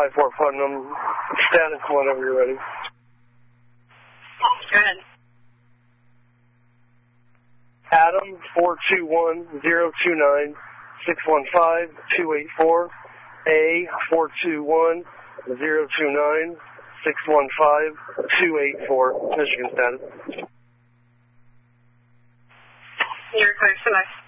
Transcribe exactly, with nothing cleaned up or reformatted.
five four Putnam. Status whenever you're ready. Go ahead. Adam, four two one, zero two nine, six one five, two eight four. A, four two one, zero two nine, six one five, two eight four. Michigan status. You're clear, select.